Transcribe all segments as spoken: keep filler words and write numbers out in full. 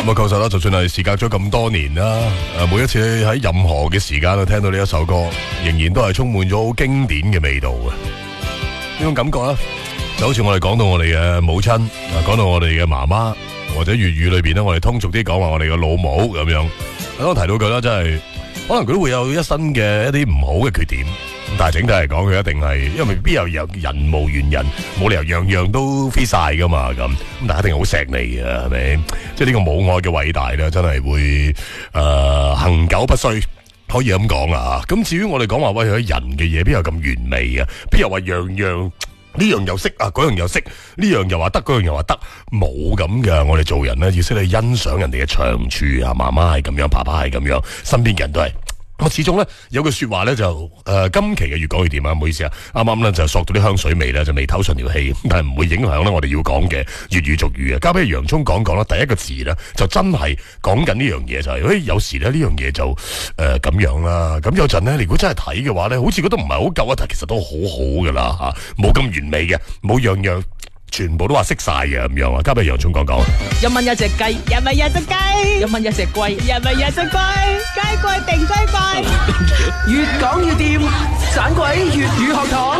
咁啊，確實啦，就算係時隔咗咁多年啦，誒，每一次喺任何嘅時間都聽到呢一首歌，仍然都係充滿咗好經典嘅味道嘅。呢種感覺咧，就好似我哋講到我哋嘅母親，講到我哋嘅媽媽，或者粵語裏邊咧，我哋通俗啲講話我哋嘅老母咁樣。剛剛提到佢啦，真係可能佢都會有一身嘅一啲唔好嘅缺點。但係整體嚟講，佢一定係，因為邊有有人無完人，冇理由樣樣都飛晒噶嘛咁。咁但係一定好錫你嘅，係咪？即係呢個母愛嘅偉大咧，真係會誒恆久不衰，可以咁講啊。咁至於我哋講話喂，佢人嘅嘢邊有咁完美啊？邊有話樣樣呢樣又識啊，嗰樣又識，呢樣又話得，嗰樣又話得，冇咁嘅。我哋做人咧，要識去欣賞人哋嘅長處啊。媽媽係咁樣，爸爸係咁樣，身邊嘅人都係。我始終咧有句說話咧就誒、呃，今期嘅越講越掂啊，唔好意思啊，啱啱咧就索到啲香水味咧，就未唞順條氣，但係唔會影響咧我哋要講嘅粵語俗語啊。交俾洋蔥講講啦，第一個字咧就真係講緊呢樣嘢就係、是，誒、哎、有時咧呢樣嘢就誒咁、呃、樣啦。咁有陣咧，如果真係睇嘅話咧，好似覺得唔係好夠啊，但其實都好好噶啦吓，冇咁完美嘅，冇樣樣。全部都話識晒嘅咁樣啊，交俾洋蔥講講。 一蚊一隻雞，一蚊一隻雞，一蚊一隻龜，一蚊一隻龜，雞貴定雞貴，越講越掂，盞鬼粵語學堂。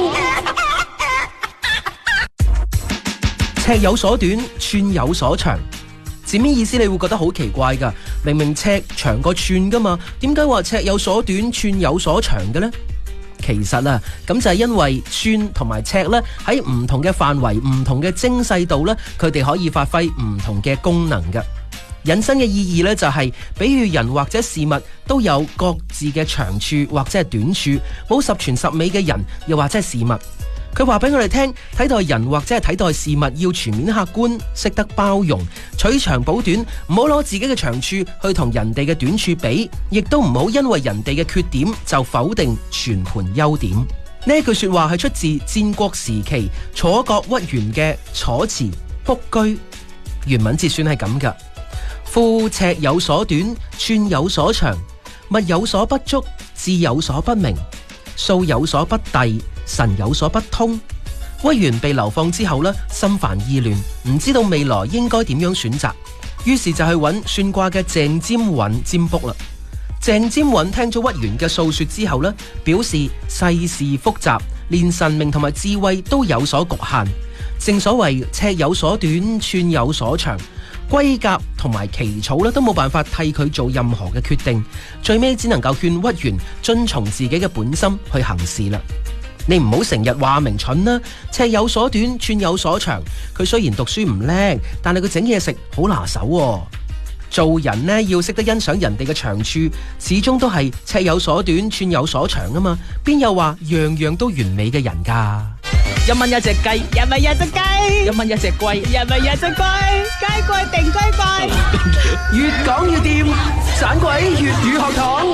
尺有所短，寸有所長。字面意思你會覺得好奇怪噶，明明尺長過寸噶嘛，點解話尺有所短，寸有所長嘅呢？其實啊，咁就係因為寸同埋尺咧，喺唔同嘅範圍、唔同嘅精細度咧，佢哋可以發揮唔同嘅功能嘅。引申嘅意義咧就係、是，比喻人或者事物都有各自嘅長處或者係短處，冇十全十美嘅人，又或者係事物。佢話俾我哋聽，睇待人或者係睇待事物要全面客觀，識得包容，取長補短，唔好攞自己嘅長處去同人哋嘅短處比，亦都唔好因為人哋嘅缺點就否定全盤優點。呢句說話係出自戰國時期楚國屈原嘅《楚辭·卜居》，原文節選係咁噶：夫尺有所短，寸有所長，物有所不足，志有所不明，數有所不逮，神有所不通。屈原被流放之後呢，心煩意亂，唔知道未來應該點樣選擇，於是就去揾算卦嘅鄭占允占卜啦。鄭占允聽咗屈原嘅訴說之後呢，表示世事複雜，連神明同埋智慧都有所局限。正所謂尺有所短，寸有所長，龜甲同埋奇草咧都冇辦法替佢做任何嘅決定，最尾只能夠勸屈原遵從自己嘅本心去行事啦。你唔好成日話明蠢啦，尺有所短，寸有所長。佢雖然讀書唔叻，但係佢整嘢食好拿手喎。做人呢，要識得欣賞人哋嘅長處，始終都係尺有所短，寸有所長啊嘛。邊有話樣樣都完美嘅人㗎？一蚊一隻雞，一蚊一隻雞，一蚊一隻龜，一蚊一隻龜，雞貴定雞貴，越講越掂，盞鬼粵語學堂。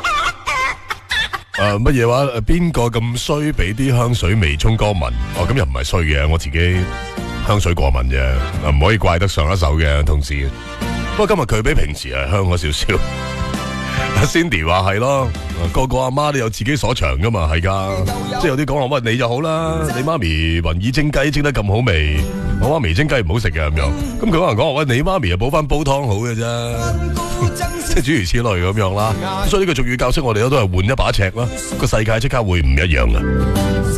誒乜嘢話？誒邊個咁衰俾啲香水味沖歌聞？哦，咁又唔係衰嘅，我自己香水過敏啫，唔可以怪得上一手嘅同事。不過今日佢比平時係香咗少少。阿 Cindy 話係咯，個個阿媽都有自己所長噶嘛，係噶，即係有啲講話喂你就好啦，你媽咪雲耳蒸雞蒸得咁好味，我媽咪蒸雞唔好食嘅咁樣，咁佢可能講話喂你媽咪又補翻煲湯好嘅啫，即係諸如此類咁樣啦。所以呢個俗語教識我哋都係換一把尺啦，個世界即刻會唔一樣嘅。